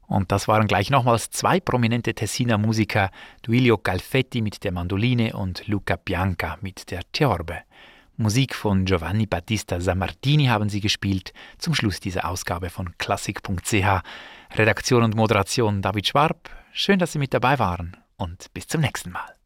Und das waren gleich nochmals zwei prominente Tessiner Musiker, Duilio Calfetti mit der Mandoline und Luca Bianca mit der Theorbe. Musik von Giovanni Battista Sammartini haben sie gespielt, zum Schluss dieser Ausgabe von klassik.ch. Redaktion und Moderation David Schwab. Schön, dass Sie mit dabei waren und bis zum nächsten Mal.